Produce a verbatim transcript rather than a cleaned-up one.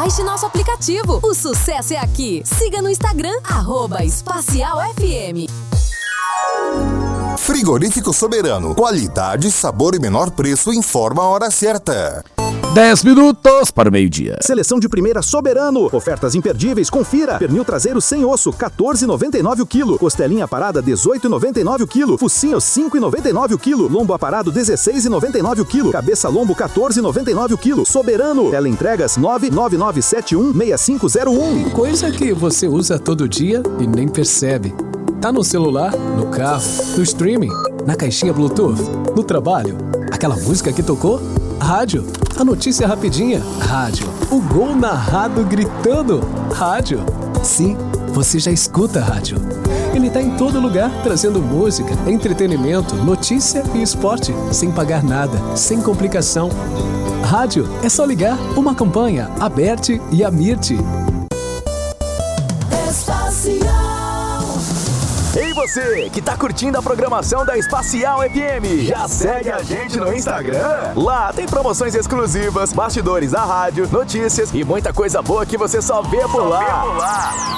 baixe nosso aplicativo. O sucesso é aqui. Siga no Instagram, arroba Espacial F M. Frigorífico Soberano. Qualidade, sabor e menor preço. Informa a hora certa. dez minutos para o meio-dia. Seleção de primeira Soberano. Ofertas imperdíveis, confira. Pernil traseiro sem osso, quatorze reais e noventa e nove centavos o quilo. Costelinha parada, dezoito reais e noventa e nove centavos o quilo. Focinho, cinco reais e noventa e nove centavos o quilo. Lombo aparado, dezesseis reais e noventa e nove centavos o quilo. Cabeça lombo, quatorze reais e noventa e nove centavos o quilo. Soberano. Teleentregas nove nove nove sete um seis cinco zero um. Coisa que você usa todo dia e nem percebe. Tá no celular, no carro, no streaming, na caixinha Bluetooth, no trabalho. Aquela música que tocou? Rádio. A notícia rapidinha? Rádio. O gol narrado gritando? Rádio. Sim, você já escuta rádio. Ele tá em todo lugar, trazendo música, entretenimento, notícia e esporte, sem pagar nada, sem complicação. Rádio é só ligar uma campanha, Aberte e Amirte. Ei você, que tá curtindo a programação da Espacial F M, já segue a gente no Instagram? Lá tem promoções exclusivas, bastidores da rádio, notícias e muita coisa boa que você só vê por lá.